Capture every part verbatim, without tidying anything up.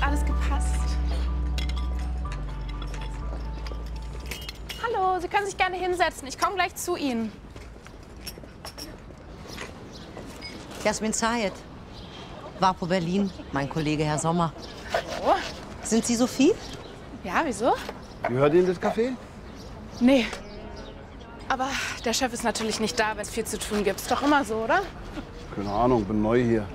alles gepasst. Hallo, Sie können sich gerne hinsetzen. Ich komme gleich zu Ihnen. Jasmin Zayed, Wapo Berlin, mein Kollege Herr Sommer. Hallo. Sind Sie Sophie? Ja, wieso? Gehört Ihnen das Café? Nee. Aber der Chef ist natürlich nicht da, wenn es viel zu tun gibt. Ist doch immer so, oder? Keine Ahnung, bin neu hier.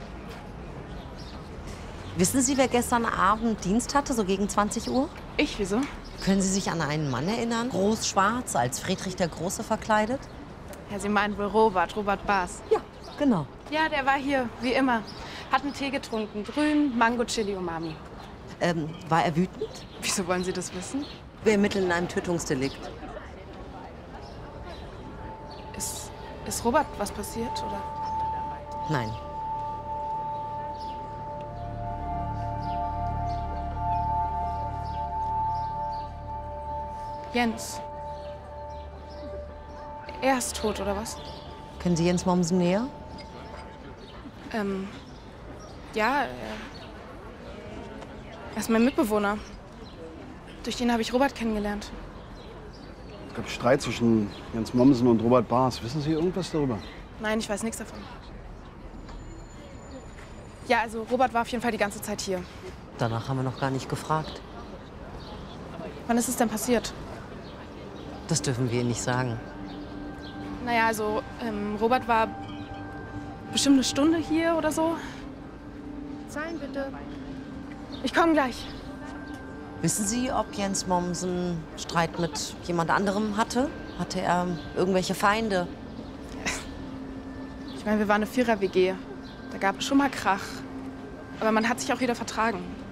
Wissen Sie, wer gestern Abend Dienst hatte, so gegen zwanzig Uhr? Ich, wieso? Können Sie sich an einen Mann erinnern? Groß, schwarz, als Friedrich der Große verkleidet? Ja, Sie meinen wohl Robert, Robert Baas. Ja, genau. Ja, der war hier, wie immer. Hat einen Tee getrunken. Grün, Mango, Chili, Umami. Ähm, war er wütend? Wieso wollen Sie das wissen? Wir ermitteln in einem Tötungsdelikt. Ist, ist Robert was passiert, oder? Nein. Jens. Er ist tot, oder was? Kennen Sie Jens Mommsen näher? Ähm, ja, er, er ist mein Mitbewohner. Durch den habe ich Robert kennengelernt. Es gab Streit zwischen Jens Mommsen und Robert Baas. Wissen Sie irgendwas darüber? Nein, ich weiß nichts davon. Ja, also Robert war auf jeden Fall die ganze Zeit hier. Danach haben wir noch gar nicht gefragt. Wann ist es denn passiert? Das dürfen wir Ihnen nicht sagen. Naja, also ähm, Robert war bestimmt eine Stunde hier oder so. Zahlen bitte. Ich komme gleich. Wissen Sie, ob Jens Mommsen Streit mit jemand anderem hatte? Hatte er irgendwelche Feinde? Ich meine, wir waren eine Vierer-W G. Da gab es schon mal Krach. Aber man hat sich auch wieder vertragen.